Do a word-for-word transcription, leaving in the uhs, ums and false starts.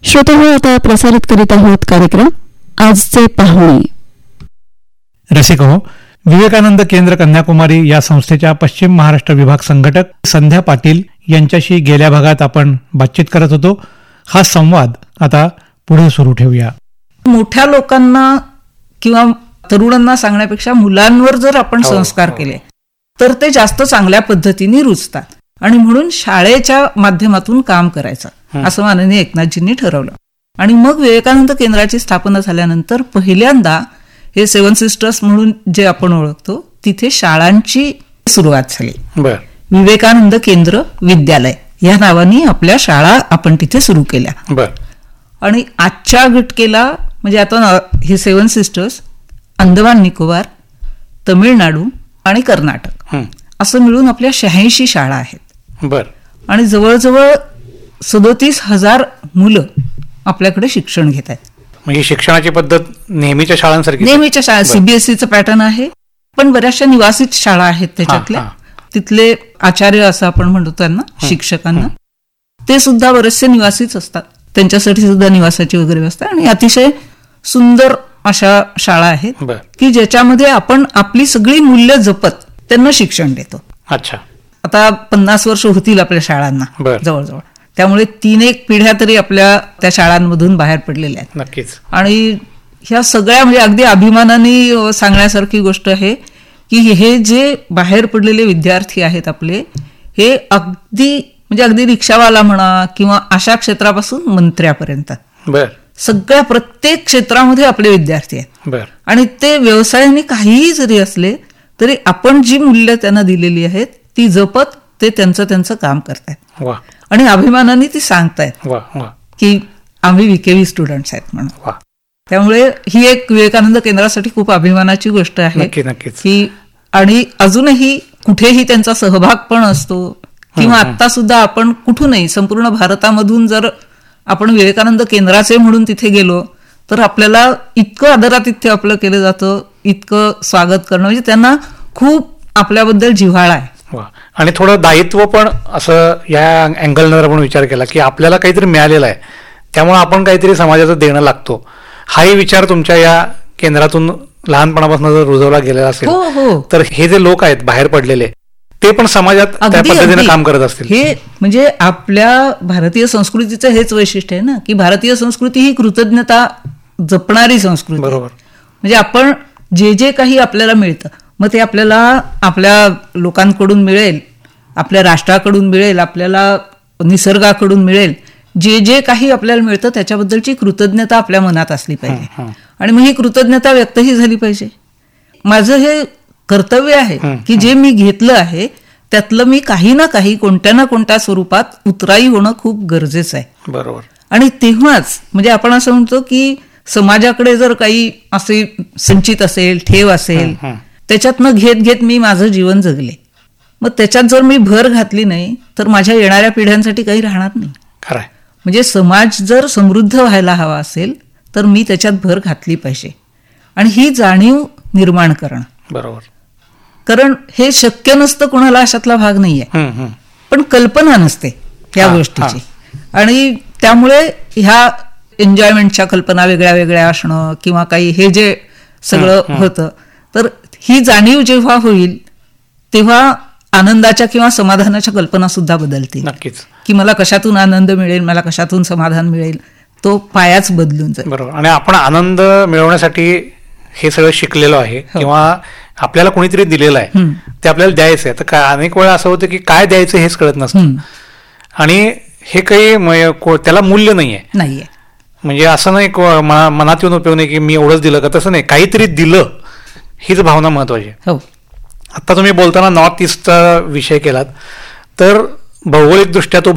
श्रोतेहो, आता प्रसारित करीत आहोत कार्यक्रम आजचे पाहुणे. रसिक हो, विवेकानंद केंद्र कन्याकुमारी या संस्थेच्या पश्चिम महाराष्ट्र विभाग संघटक संध्या पाटील यांच्याशी गेल्या भागात आपण बातचीत करत होतो. हा संवाद आता पुढे सुरू ठेवूया. मोठ्या लोकांना किंवा तरुणांना सांगण्यापेक्षा मुलांवर जर आपण संस्कार केले तर ते जास्त चांगल्या पद्धतीने रुजतात, आणि म्हणून शाळेच्या माध्यमातून काम करायचं असं माननीय एकनाथजींनी ठरवलं. आणि मग विवेकानंद केंद्राची स्थापना झाल्यानंतर पहिल्यांदा हे सेवन सिस्टर्स म्हणून जे आपण ओळखतो तिथे शाळांची सुरुवात झाली. विवेकानंद केंद्र विद्यालय या नावाने आपल्या शाळा आपण तिथे सुरू केल्या. आणि आजच्या घटकेला म्हणजे आता हे सेवन सिस्टर्स अंदमान निकोबार, तमिळनाडू आणि कर्नाटक असं मिळून आपल्या शहाऐंशी शाळा आहेत. बर. आणि जवळजवळ सदोतीस हजार मुलं आपल्याकडे शिक्षण घेत आहेत. म्हणजे शिक्षणाची पद्धत नेहमीच्या शाळांसारखी नेहमीच्या शाळा सीबीएसईचं पॅटर्न आहे, पण बऱ्याचशा निवासित शाळा आहेत त्याच्यातल्या. तिथले आचार्य असं आपण म्हणतो त्यांना, शिक्षकांना, ते सुद्धा बरेचसे निवासीच असतात. त्यांच्यासाठी सुद्धा निवासाची वगैरे व्यवस्था, आणि अतिशय सुंदर अशा शाळा आहेत की ज्याच्यामध्ये आपण आपली सगळी मूल्य जपत त्यांना शिक्षण देतो. अच्छा. आता पन्नास वर्ष होतील आपल्या शाळांना जवळजवळ, त्यामुळे तीन एक पिढ्या तरी आपल्या त्या शाळांमधून बाहेर पडलेल्या आहेत. नक्कीच. आणि ह्या सगळ्या म्हणजे अगदी अभिमानाने सांगण्यासारखी गोष्ट आहे की हे जे बाहेर पडलेले विद्यार्थी आहेत आपले, हे अगदी म्हणजे अगदी रिक्षावाला म्हणा किंवा अशा क्षेत्रापासून मंत्र्यापर्यंत सगळ्या प्रत्येक क्षेत्रामध्ये आपले विद्यार्थी आहेत. आणि ते व्यवसायाने काहीही जरी असले तरी आपण जी मूल्य त्यांना दिलेली आहेत ती जपत ते त्यांचं त्यांचं काम करतायत, आणि अभिमानाने ती सांगतायत की आम्ही विकेवी स्टुडंट्स आहेत म्हणून. त्यामुळे ही एक विवेकानंद केंद्रासाठी खूप अभिमानाची गोष्ट आहे की, आणि अजूनही कुठेही त्यांचा सहभाग पण असतो, किंवा आता सुद्धा आपण कुठूनही संपूर्ण भारतामधून जर आपण विवेकानंद केंद्राचे म्हणून तिथे गेलो तर आपल्याला इतकं आदरातिथ्य आपलं केलं जातं, इतकं स्वागत करणं, म्हणजे त्यांना खूप आपल्याबद्दल जिव्हाळा आहे. आणि थोडं दायित्व पण असं या अँगलनं आपण विचार केला की आपल्याला काहीतरी मिळालेलं आहे, त्यामुळे आपण काहीतरी समाजाचं देणं लागतो, हाही विचार तुमच्या या केंद्रातून लहानपणापासून जर रुजवला गेलेला असेल तर हे जे लोक आहेत बाहेर पडलेले ते पण समाजात त्या पद्धतीने काम करत असतील. हे म्हणजे आपल्या भारतीय संस्कृतीचं हेच वैशिष्ट्य आहे ना, की भारतीय संस्कृती ही कृतज्ञता जपणारी संस्कृती. बरोबर. म्हणजे आपण जे जे काही आपल्याला मिळतं मग ते आपल्याला आपल्या लोकांकडून मिळेल, आपल्या राष्ट्राकडून मिळेल, आपल्याला निसर्गाकडून मिळेल, जे जे काही आपल्याला मिळतं त्याच्याबद्दलची कृतज्ञता आपल्या मनात असली पाहिजे, आणि मग ही कृतज्ञता व्यक्तही झाली पाहिजे. माझं हे कर्तव्य आहे की जे मी घेतलं आहे त्यातलं मी काही ना काही कोणत्या ना कोणत्या स्वरूपात उतराई होणं खूप गरजेचं आहे. बरोबर. आणि तेव्हाच म्हणजे आपण असं म्हणतो की समाजाकडे जर काही असे संचित असेल, ठेव असेल, त्याच्यातनं घेत घेत मी माझं जीवन जगले, मग त्याच्यात जर मी भर घातली नाही तर माझ्या येणाऱ्या पिढ्यांसाठी काही राहणार नाही. खरंय. म्हणजे समाज जर समृद्ध व्हायला हवा असेल तर मी त्याच्यात भर घातली पाहिजे, आणि ही जाणीव निर्माण करणं. बरोबर. कारण हे शक्य नसतं, कोणाला अशातला भाग नाहीये, पण कल्पना नसते ह्या गोष्टीची, आणि त्यामुळे ह्या एन्जॉयमेंटच्या कल्पना वेगळ्या वेगळ्या असणं किंवा काही हे जे सगळं होतं, तर ही जाणीव जेव्हा होईल तेव्हा आनंदाच्या किंवा समाधानाच्या कल्पना सुद्धा बदलतील. नक्कीच. की मला कशातून आनंद मिळेल, मला कशातून समाधान मिळेल, तो पायाच बदलून जाईल. बरोबर. आणि आपण आनंद मिळवण्यासाठी हे सगळं शिकलेलो आहे किंवा आपल्याला कोणीतरी दिलेलं आहे ते आपल्याला द्यायचं आहे. तर काय अनेक वेळा असं होतं की काय द्यायचं हेच कळत नसतं, आणि हे काही त्याला मूल्य नाहीये. नाहीये म्हणजे असं नाही मनात येऊन उपयोग नाही की मी एवढंच दिलं का, तसं नाही, काहीतरी दिलं हीच भावना महत्वाची आहे. हो. आता तुम्ही बोलताना नॉर्थ ईस्टचा विषय केलात तर भौगोलिक दृष्ट्या तो